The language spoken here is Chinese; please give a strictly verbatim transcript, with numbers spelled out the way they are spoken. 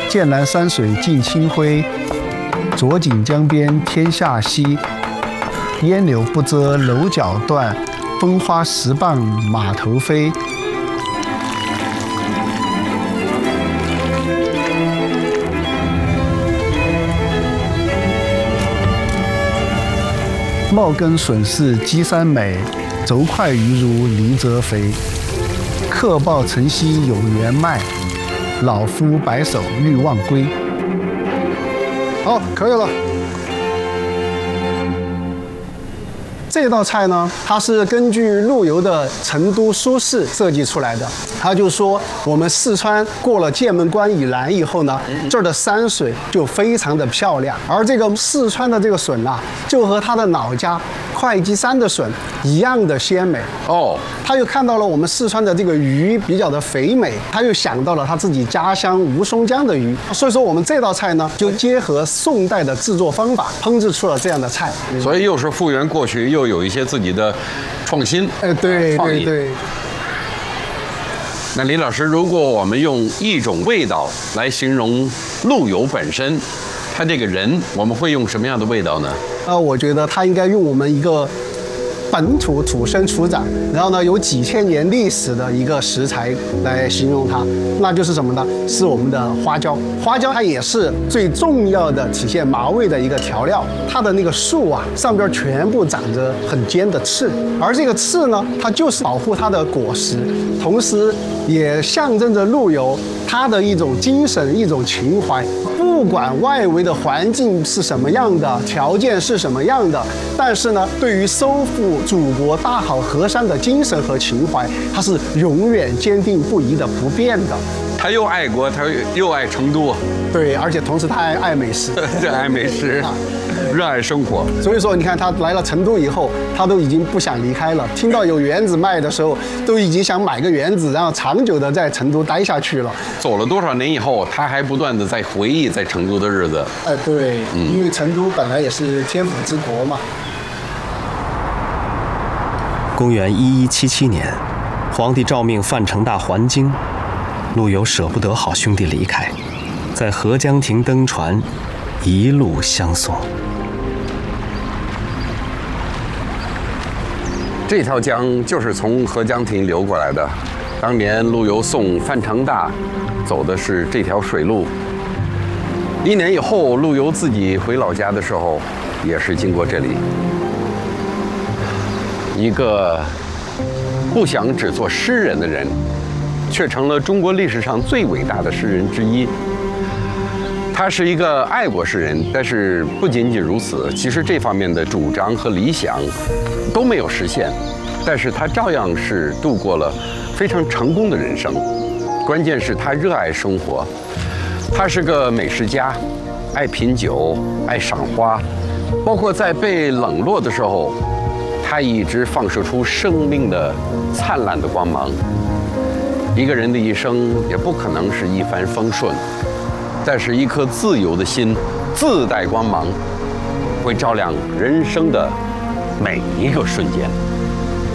剑南山水尽清辉，浊锦江边天下稀。烟柳不遮楼角断，风花石棒马头飞。茂根笋似鸡山美，轴块鱼如梨泽肥。客报晨曦有缘卖，老夫白首欲忘归。好，可以了。这道菜呢，它是根据陆游的《成都书事》设计出来的。他就说，我们四川过了剑门关以南以后呢，这儿的山水就非常的漂亮，而这个四川的这个笋啊，就和他的老家会稽山的笋一样的鲜美。哦，他又看到了我们四川的这个鱼比较的肥美，他又想到了他自己家乡吴淞江的鱼，所以说我们这道菜呢，就结合宋代的制作方法，烹制出了这样的菜。 所以又是复原过去，又有一些自己的创新。 哎，对对对。 那李老师，如果我们用一种味道来形容陆游本身，他这个人，我们会用什么样的味道呢？ 呃，我觉得他应该用我们一个本土土生土长，然后呢有几千年历史的一个食材来形容它，那就是什么呢？是我们的花椒。花椒它也是最重要的体现麻味的一个调料。它的那个树啊，上边全部长着很尖的刺，而这个刺呢，它就是保护它的果实，同时也象征着陆游他的一种精神、一种情怀。不管外围的环境是什么样的，条件是什么样的，但是呢，对于收复祖国大好河山的精神和情怀，它是永远坚定不移的、不变的。 他又爱国，他又爱成都， 对，而且同时他还爱美食， 热爱美食，热爱生活。 所以说，你看他来了成都以后，他都已经不想离开了。听到有园子卖的时候，都已经想买个园子，然后长久的在成都待下去了。 走了多少年以后，他还不断的在回忆在成都的日子。 哎，对，嗯、因为成都本来也是天府之国嘛。 公元一一七七年，皇帝诏命范成大还京。陆游舍不得好兄弟离开，在合江亭登船，一路相送。 这条江就是从合江亭流过来的。当年陆游送范成大走的是这条水路。一年以后，陆游自己回老家的时候，也是经过这里。一个不想只做诗人的人，却成了中国历史上最伟大的诗人之一。他是一个爱国诗人，但是不仅仅如此，其实这方面的主张和理想都没有实现，但是他照样是度过了非常成功的人生。关键是他热爱生活，他是个美食家，爱品酒，爱赏花，包括在被冷落的时候，他一直放射出生命的灿烂的光芒。一个人的一生也不可能是一帆风顺，但是一颗自由的心自带光芒，会照亮人生的每一个瞬间。